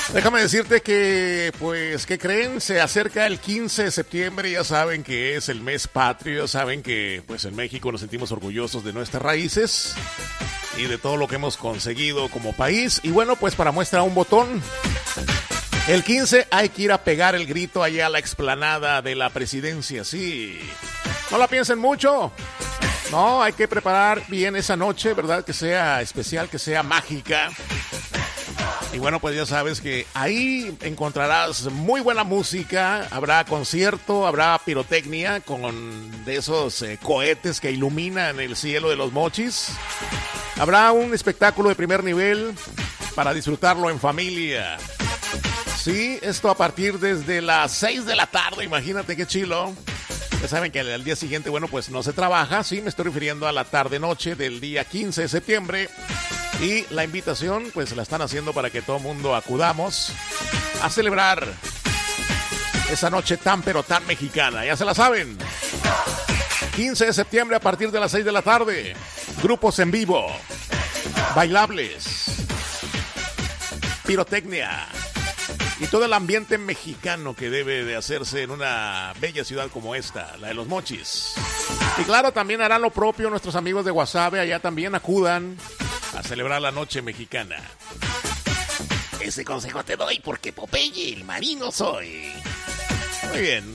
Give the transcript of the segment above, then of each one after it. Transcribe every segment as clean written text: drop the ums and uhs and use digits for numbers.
Déjame decirte que, pues, ¿qué creen? Se acerca el 15 de septiembre, ya saben que es el mes patrio, ya saben que, pues, en México nos sentimos orgullosos de nuestras raíces y de todo lo que hemos conseguido como país. Y bueno, pues, para muestra un botón, el 15 hay que ir a pegar el grito allá a la explanada de la presidencia, sí. No la piensen mucho. No, hay que preparar bien esa noche, ¿verdad? Que sea especial, que sea mágica. Y bueno, pues ya sabes que ahí encontrarás muy buena música, habrá concierto, habrá pirotecnia con de esos cohetes que iluminan el cielo de Los Mochis. Habrá un espectáculo de primer nivel para disfrutarlo en familia. Sí, esto a partir desde las 6 de la tarde, imagínate qué chilo. Ya saben que al día siguiente, bueno, pues no se trabaja, sí, me estoy refiriendo a la tarde-noche del día 15 de septiembre. Y la invitación, pues la están haciendo para que todo el mundo acudamos a celebrar esa noche tan pero tan mexicana. Ya se la saben. 15 de septiembre a partir de las 6 de la tarde. Grupos en vivo, bailables, pirotecnia y todo el ambiente mexicano que debe de hacerse en una bella ciudad como esta, la de Los Mochis. Y claro, también harán lo propio nuestros amigos de Guasave, allá también acudan a celebrar la noche mexicana. Ese consejo te doy porque Popeye el marino soy. Muy bien.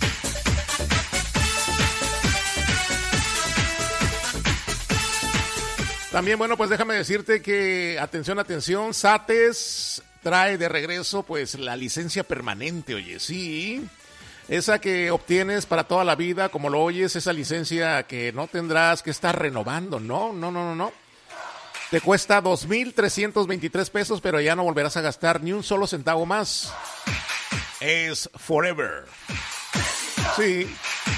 También, bueno, pues déjame decirte que, atención, SATES trae de regreso, pues, la licencia permanente, oye, sí. Esa que obtienes para toda la vida, como lo oyes, esa licencia que no tendrás que estar renovando, no. Te cuesta 2,323 pesos, pero ya no volverás a gastar ni un solo centavo más. Es forever. Sí,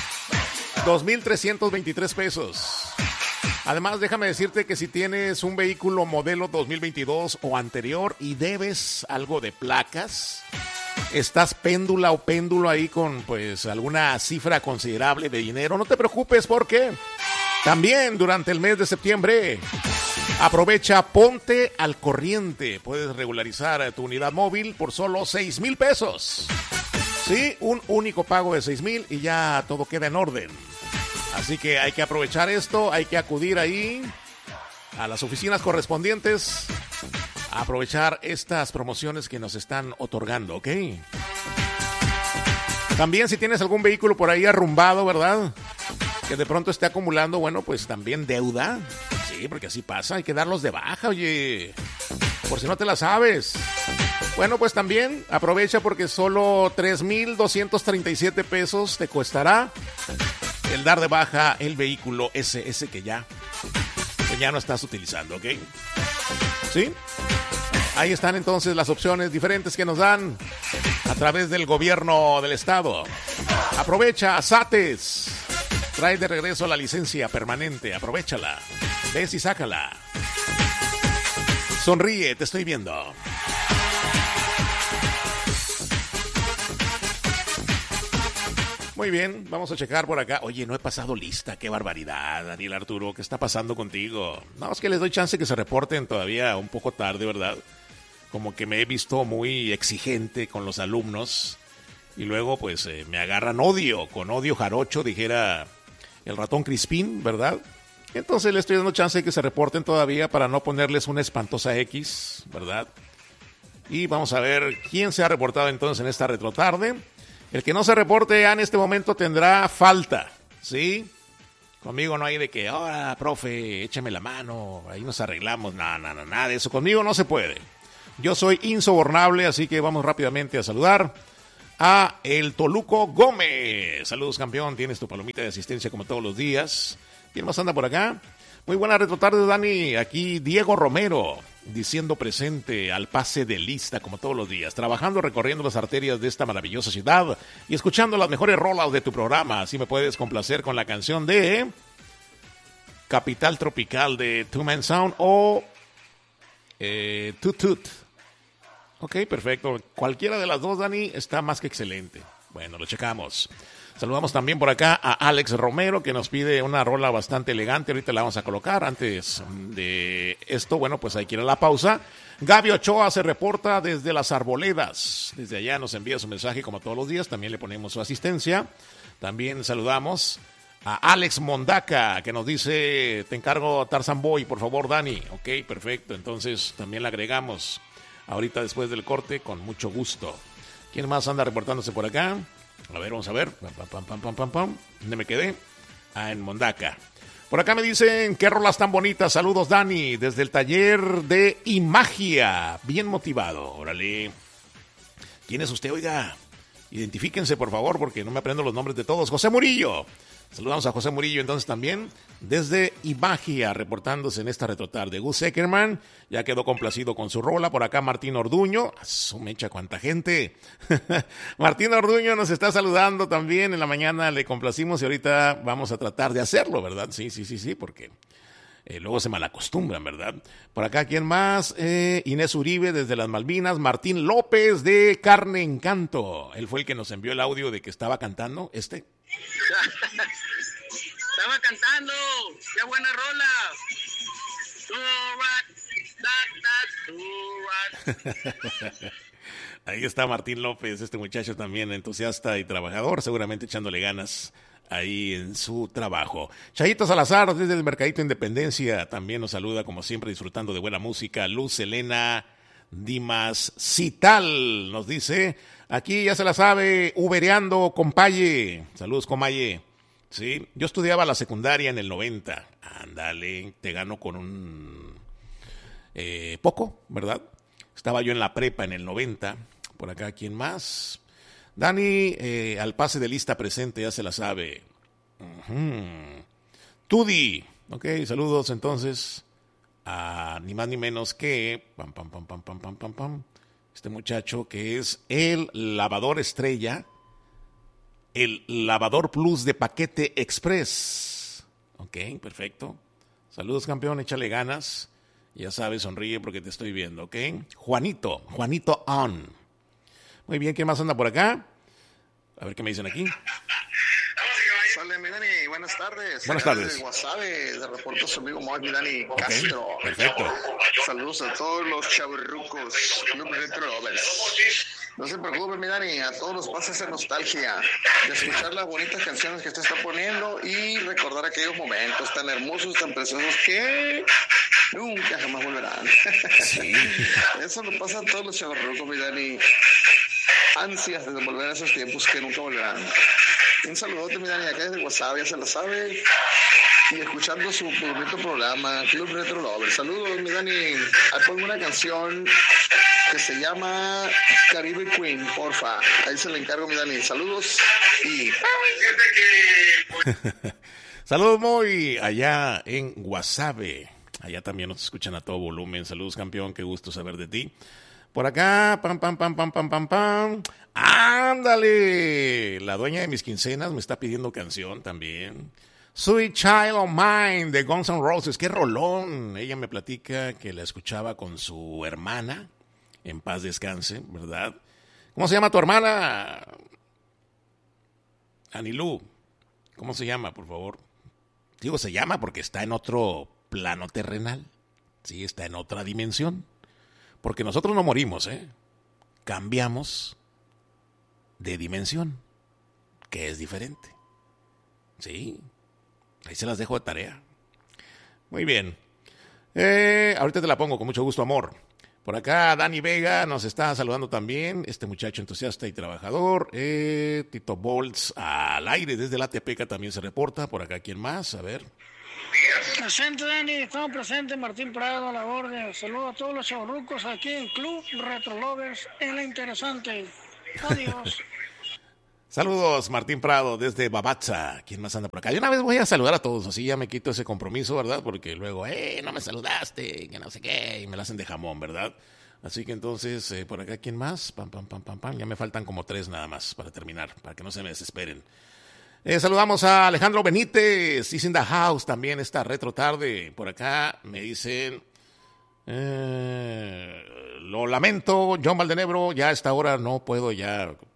2,323 pesos. Además, déjame decirte que si tienes un vehículo modelo 2022 o anterior y debes algo de placas, estás péndula o péndulo ahí con, pues, alguna cifra considerable de dinero, no te preocupes porque también durante el mes de septiembre aprovecha Ponte al Corriente. Puedes regularizar tu unidad móvil por solo 6,000 pesos. Sí, un único pago de 6,000 y ya todo queda en orden. Así que hay que aprovechar esto, hay que acudir ahí a las oficinas correspondientes a aprovechar estas promociones que nos están otorgando, ¿ok? También si tienes algún vehículo por ahí arrumbado, ¿verdad? Que de pronto esté acumulando, bueno, pues también deuda. Sí, porque así pasa, hay que darlos de baja, oye. Por si no te la sabes. Bueno, pues también aprovecha porque solo 3,237 pesos te costará el dar de baja el vehículo ese que ya no estás utilizando, ¿ok? ¿Sí? Ahí están entonces las opciones diferentes que nos dan a través del gobierno del estado. Aprovecha, SATES. Trae de regreso la licencia permanente, aprovéchala. Ves y sácala. Sonríe, te estoy viendo. Muy bien, vamos a checar por acá. Oye, no he pasado lista, qué barbaridad, Daniel Arturo, ¿qué está pasando contigo? No, es que les doy chance que se reporten todavía un poco tarde, ¿verdad? Como que me he visto muy exigente con los alumnos y luego pues me agarran odio, con odio jarocho, dijera el ratón Crispín, ¿verdad? Entonces le estoy dando chance de que se reporten todavía para no ponerles una espantosa X, ¿verdad? Y vamos a ver quién se ha reportado entonces en esta retrotarde. El que no se reporte ya en este momento tendrá falta, ¿sí? Conmigo no hay de que, ahora, profe, échame la mano, ahí nos arreglamos. Nada de eso. Conmigo no se puede. Yo soy insobornable, así que vamos rápidamente a saludar a el Toluco Gómez. Saludos, campeón. Tienes tu palomita de asistencia como todos los días. ¿Quién más anda por acá? Muy buena retrotarde, Dani. Aquí Diego Romero, diciendo presente al pase de lista como todos los días, trabajando, recorriendo las arterias de esta maravillosa ciudad y escuchando las mejores rolas de tu programa. Así me puedes complacer con la canción de Capital Tropical de Two Man Sound o Tut Tut. Ok, perfecto. Cualquiera de las dos, Dani, está más que excelente. Bueno, lo checamos. Saludamos también por acá a Alex Romero, que nos pide una rola bastante elegante. Ahorita la vamos a colocar. Antes de esto, bueno, pues hay que ir a la pausa. Gaby Ochoa se reporta desde Las Arboledas. Desde allá nos envía su mensaje como todos los días. También le ponemos su asistencia. También saludamos a Alex Mondaca, que nos dice: te encargo Tarzan Boy, por favor, Dani. Ok, perfecto. Entonces también le agregamos ahorita después del corte, con mucho gusto. ¿Quién más anda reportándose por acá? A ver, vamos a ver. ¿Dónde me quedé? En Mondaca. Por acá me dicen: qué rolas tan bonitas. Saludos, Dani, desde el taller de Imagia. Bien motivado. Órale. ¿Quién es usted? Oiga, identifíquense, por favor, porque no me aprendo los nombres de todos. José Murillo. Saludamos a José Murillo entonces también desde Imagia, reportándose en esta retrotarde. Gus Eckerman ya quedó complacido con su rola. Por acá Martín Orduño, su mecha, cuánta gente. Martín Orduño nos está saludando también. En la mañana le complacimos y ahorita vamos a tratar de hacerlo, ¿verdad? Sí, porque luego se malacostumbran, ¿verdad? Por acá, ¿quién más? Inés Uribe desde las Malvinas. Martín López de Carne Encanto. Él fue el que nos envió el audio de que estaba cantando Estaba cantando. ¡Qué buena rola! Ahí está Martín López, este muchacho también entusiasta y trabajador, seguramente echándole ganas ahí en su trabajo. Chayito Salazar desde el Mercadito Independencia también nos saluda, como siempre, disfrutando de buena música. Luz Elena Dimas Cital nos dice: aquí ya se la sabe, ubereando, compaye. Saludos, compaye. Sí, yo estudiaba la secundaria en el 90. Ándale, te gano con un poco, ¿verdad? Estaba yo en la prepa en el 90. Por acá, ¿quién más? Dani, al pase de lista presente, ya se la sabe. Tudi. Ok, saludos entonces a ni más ni menos que este muchacho que es el lavador estrella, el lavador plus de Paquete Express. Ok, perfecto. Saludos, campeón, échale ganas. Ya sabes, sonríe porque te estoy viendo, ¿ok? Juanito on. Muy bien, ¿quién más anda por acá? A ver qué me dicen aquí. Sale, mi Dani, buenas tardes. Buenas tardes. De Guasave, de reporta su amigo mi Dani Castro. Perfecto. Saludos a todos los chavorrucos, Club Retro Lovers. No se preocupen, mi Dani, a todos los pasa esa nostalgia de escuchar las bonitas canciones que usted está poniendo y recordar aquellos momentos tan hermosos, tan preciosos que nunca jamás volverán. Sí. Eso le pasa a todos los chavorrucos, mi Dani. Ansias de volver a esos tiempos que nunca volverán. Un saludote, mi Dani, acá desde WhatsApp, ya se la sabe. Y escuchando su bonito programa, Club Retro Lover. Saludos, mi Dani. Ahí pongo una canción que se llama Caribe Queen, porfa. Ahí se le encargo, mi Dani. Saludos y... Saludos, muy allá en Guasave. Allá también nos escuchan a todo volumen. Saludos, campeón, qué gusto saber de ti. Por acá, pam. ¡Ándale! La dueña de mis quincenas me está pidiendo canción también. Sweet Child of Mine de Guns N' Roses. ¡Qué rolón! Ella me platica que la escuchaba con su hermana. En paz descanse, ¿verdad? ¿Cómo se llama tu hermana? Anilú. ¿Cómo se llama, por favor? Digo, se llama porque está en otro plano terrenal. Sí, está en otra dimensión. Porque nosotros no morimos, ¿eh? Cambiamos de dimensión, que es diferente. Sí, ahí se las dejo de tarea. Muy bien. Ahorita te la pongo con mucho gusto, amor. Por acá Dani Vega nos está saludando también, este muchacho entusiasta y trabajador. Tito Bolts al aire desde la Tepeca también se reporta. Por acá, ¿quién más? A ver. Presente, Dani, estamos presentes. Martín Prado a la orden. Saludos a todos los chavorrucos aquí en Club Retro Lovers en La Interesante. Adiós. Saludos, Martín Prado desde Babatza. ¿Quién más anda por acá? De una vez voy a saludar a todos, así ya me quito ese compromiso, ¿verdad? Porque luego, no me saludaste, que no sé qué, y me la hacen de jamón, ¿verdad? Así que entonces, por acá, ¿quién más? Pam. Ya me faltan como 3 nada más para terminar, para que no se me desesperen. Saludamos a Alejandro Benítez, Is in the House, también esta retro tarde. Por acá me dicen, lo lamento, John Valdenebro, ya a esta hora no puedo ya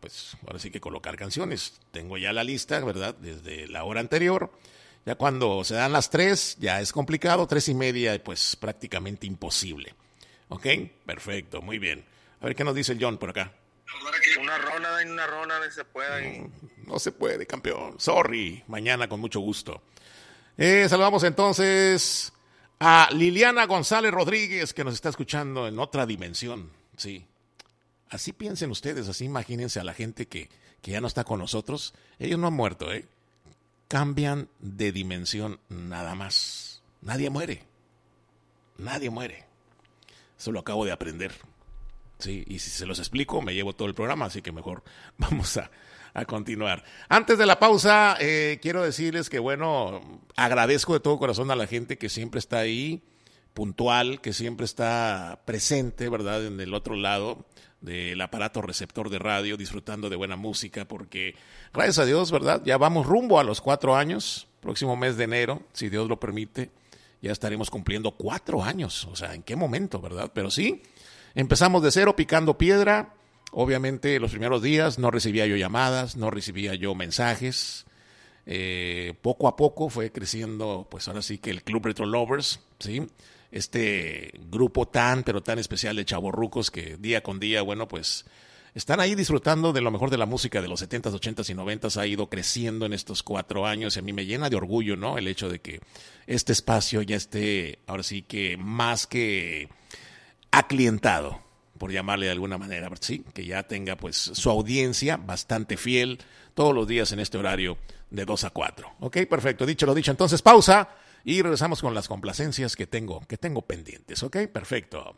pues ahora sí que colocar canciones. Tengo ya la lista, ¿verdad? Desde la hora anterior. Ya cuando se dan las 3, ya es complicado. 3:30, pues prácticamente imposible. ¿Ok? Perfecto, muy bien. A ver qué nos dice el John por acá. Una rona no se puede. No se puede, campeón. Sorry. Mañana con mucho gusto. Saludamos entonces a Liliana González Rodríguez, que nos está escuchando en otra dimensión. Sí. Así piensen ustedes, así imagínense a la gente que ya no está con nosotros. Ellos no han muerto, ¿eh? Cambian de dimensión nada más. Nadie muere. Nadie muere. Eso lo acabo de aprender. Sí, y si se los explico, me llevo todo el programa, así que mejor vamos a continuar. Antes de la pausa, quiero decirles que, bueno, agradezco de todo corazón a la gente que siempre está ahí, puntual, que siempre está presente, ¿verdad?, en el otro lado del aparato receptor de radio, disfrutando de buena música, porque gracias a Dios, ¿verdad?, ya vamos rumbo a los 4 años, próximo mes de enero, si Dios lo permite, ya estaremos cumpliendo 4 años, o sea, ¿en qué momento, verdad? Pero sí, empezamos de cero, picando piedra. Obviamente los primeros días no recibía yo llamadas, no recibía yo mensajes. Poco a poco fue creciendo, pues ahora sí que el Club Retro Lovers, ¿sí? Este grupo pero tan especial de chavorrucos que día con día, bueno, pues están ahí disfrutando de lo mejor de la música de los 70s, 80s y 90s. Ha ido creciendo en estos 4 años y a mí me llena de orgullo, ¿no? El hecho de que este espacio ya esté, ahora sí que más que aclientado, por llamarle de alguna manera, sí, que ya tenga pues su audiencia bastante fiel todos los días en este horario de 2 a 4. Ok, perfecto, dicho lo dicho, entonces pausa y regresamos con las complacencias que tengo pendientes. Ok, perfecto.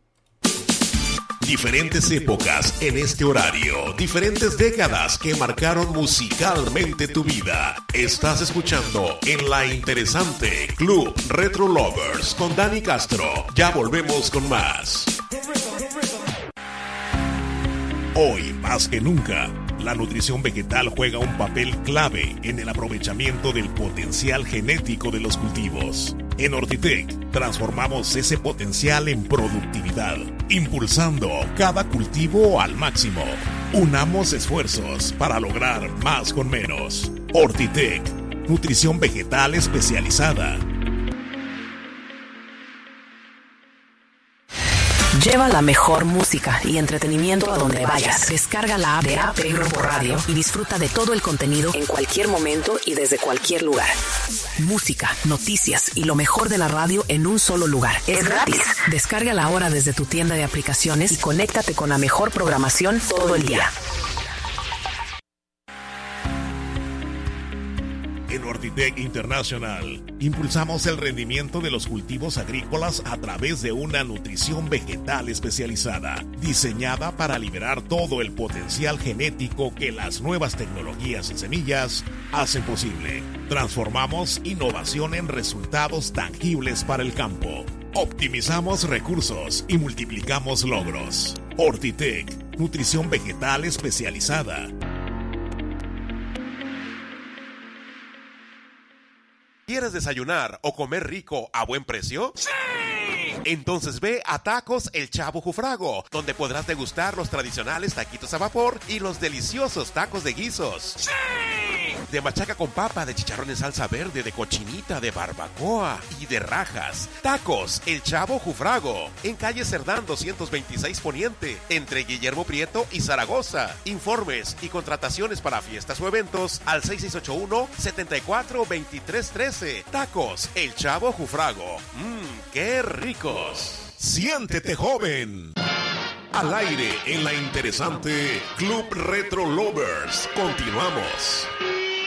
Diferentes épocas en este horario, diferentes décadas que marcaron musicalmente tu vida. Estás escuchando en la interesante Club Retro Lovers con Dani Castro. Ya volvemos con más. Hoy más que nunca, la nutrición vegetal juega un papel clave en el aprovechamiento del potencial genético de los cultivos. En Ortitec transformamos ese potencial en productividad, impulsando cada cultivo al máximo. Unamos esfuerzos para lograr más con menos. Ortitec, nutrición vegetal especializada. Lleva la mejor música y entretenimiento a donde vayas. Descarga la app de AP Grupo Radio y disfruta de todo el contenido en cualquier momento y desde cualquier lugar. Música, noticias y lo mejor de la radio en un solo lugar. Es gratis. Descárgala ahora desde tu tienda de aplicaciones y conéctate con la mejor programación todo el día. En Ortitec International, impulsamos el rendimiento de los cultivos agrícolas a través de una nutrición vegetal especializada, diseñada para liberar todo el potencial genético que las nuevas tecnologías en semillas hacen posible. Transformamos innovación en resultados tangibles para el campo. Optimizamos recursos y multiplicamos logros. Ortitec, nutrición vegetal especializada. ¿Quieres desayunar o comer rico a buen precio? ¡Sí! Entonces ve a Tacos El Chavo Jufrago, donde podrás degustar los tradicionales taquitos a vapor y los deliciosos tacos de guisos. ¡Sí! De machaca con papa, de chicharrón en salsa verde, de cochinita, de barbacoa y de rajas. Tacos El Chavo Jufrago, en calle Cerdán 226 Poniente, entre Guillermo Prieto y Zaragoza. Informes y contrataciones para fiestas o eventos al 6681-742313. Tacos El Chavo Jufrago. ¡Qué ricos! ¡Siéntete joven! Al aire en la interesante Club Retro Lovers. Continuamos.